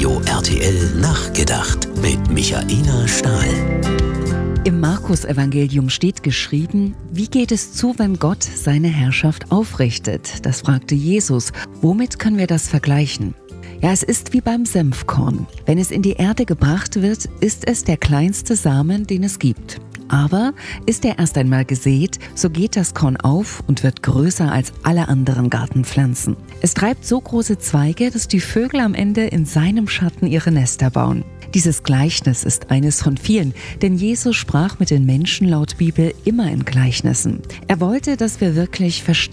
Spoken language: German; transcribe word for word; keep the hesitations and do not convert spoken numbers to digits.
Radio R T L nachgedacht mit Michaela Stahl. Im Markus-Evangelium steht geschrieben, wie geht es zu, wenn Gott seine Herrschaft aufrichtet? Das fragte Jesus. Womit können wir das vergleichen? Ja, es ist wie beim Senfkorn. Wenn es in die Erde gebracht wird, ist es der kleinste Samen, den es gibt. Aber ist er erst einmal gesät, so geht das Korn auf und wird größer als alle anderen Gartenpflanzen. Es treibt so große Zweige, dass die Vögel am Ende in seinem Schatten ihre Nester bauen. Dieses Gleichnis ist eines von vielen, denn Jesus sprach mit den Menschen laut Bibel immer in Gleichnissen. Er wollte, dass wir wirklich verstehen,